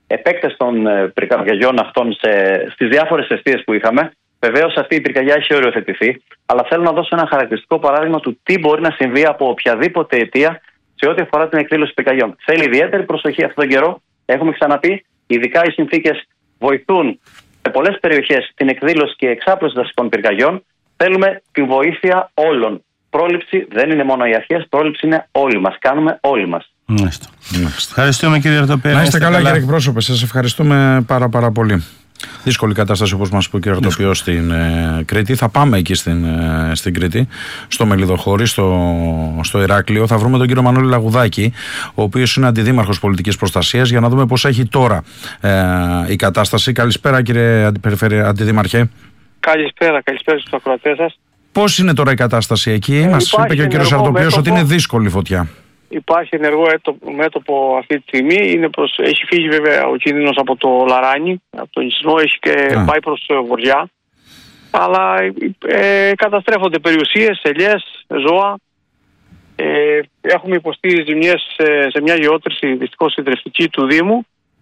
επέκταση των πυρκαγιών αυτών στις διάφορες αιστείες που είχαμε. Βεβαίως αυτή η πυρκαγιά έχει οριοθετηθεί, αλλά θέλω να δώσω ένα χαρακτηριστικό παράδειγμα του τι μπορεί να συμβεί από οποιαδήποτε αιτία σε ό,τι αφορά την εκδήλωση πυρκαγιών. Θέλει ιδιαίτερη προσοχή αυτόν τον καιρό. Έχουμε ξαναπεί, ειδικά οι συνθήκες βοηθούν σε πολλές περιοχές την εκδήλωση και εξάπλωση δασικών πυρκαγιών. Θέλουμε τη βοήθεια όλων. Πρόληψη δεν είναι μόνο οι αρχές, πρόληψη είναι όλοι μας. Κάνουμε όλοι μας. Ευχαριστούμε, κύριε Αρτοπέο. Να είστε καλά, κύριε εκπρόσωπε. Σας ευχαριστούμε πάρα πολύ. Δύσκολη κατάσταση, όπως μας είπε ο κ. Αρτοπέο, στην Κρήτη. Θα πάμε εκεί στην Κρήτη, στο Μελιδοχώρι, στο Ηράκλειο. Θα βρούμε τον κύριο Μανώλη Λαγουδάκη, ο οποίος είναι αντιδήμαρχος πολιτικής προστασίας, για να δούμε πώς έχει τώρα η κατάσταση. Καλησπέρα, κύριε Αντιδήμαρχε. Καλησπέρα στους ακροατές σας. Πώς είναι τώρα η κατάσταση εκεί? Μας είπε και ο κύριος Αρτοπέος ότι είναι δύσκολη η φωτιά. Υπάρχει ενεργό μέτωπο αυτή τη στιγμή. Έχει φύγει βέβαια ο κίνδυνος από το Λαράνι, από τον νησισμό, έχει και πάει προς βορειά. Αλλά καταστρέφονται περιουσίες, ελιές, ζώα. Έχουμε υποστεί ζημιές σε μια γεώτρηση δυστυχώς συντριπτική του Δήμου.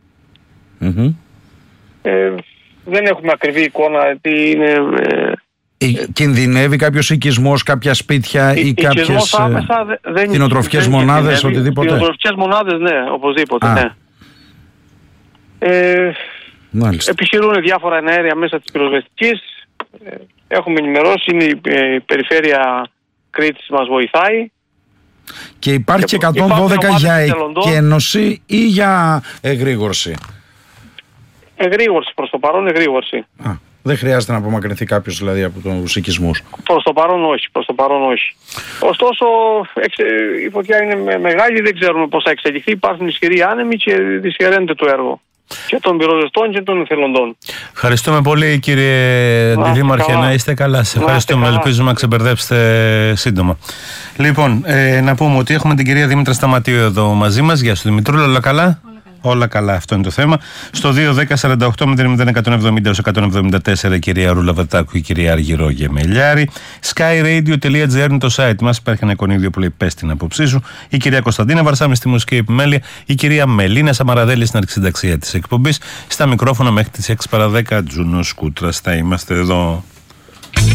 Δεν έχουμε ακριβή εικόνα τι είναι. Κινδυνεύει κάποιος οικισμός, κάποια σπίτια ή κάποιες κτηνοτροφικές μονάδες, οτιδήποτε? Κτηνοτροφικές μονάδες, ναι, οπωσδήποτε, ναι. Επιχειρούν διάφορα εναέρια μέσα της πυροσβεστικής. Έχουμε ενημερώσει, η περιφέρεια Κρήτης μας βοηθάει. Και υπάρχει και 112 για εκένωση ή για εγρήγορση? Εγρήγορση, προς το παρόν εγρήγορση. Δεν χρειάζεται να απομακρυνθεί κάποιος δηλαδή από τους οικισμούς? Προς το παρόν όχι. Ωστόσο η φωτιά είναι μεγάλη, δεν ξέρουμε πώς θα εξελιχθεί. Υπάρχουν ισχυροί άνεμοι και δυσχεραίνεται το έργο και των πυροσβεστών και των εθελοντών. Ευχαριστούμε πολύ, κύριε Αντιδήμαρχε, να είστε καλά. Σε ευχαριστούμε, ελπίζουμε να ξεμπερδέψετε σύντομα. Λοιπόν, να πούμε ότι έχουμε την κυρία Δήμητρα Σταματίου εδώ μαζί μας. Γεια σου, Δημητρούλα, όλα καλά? Όλα καλά, αυτό είναι το θέμα. Στο 2-10-48-001-170-174 η κυρία Ρούλα Βερτάκου και η κυρία Αργυρό Γεμελιάρη. skyradio.gr είναι το site μας. Υπάρχει ένα εικονίδιο που λέει πες την άποψή σου. Η κυρία Κωνσταντίνα Βαρσάμι στη μουσική επιμέλεια. Η κυρία Μελίνα Σαμαραδέλη στην αρχισυνταξία της εκπομπής. Στα μικρόφωνα μέχρι τις 6 παρα 10 Τζούνος Κούτρας θα είμαστε εδώ.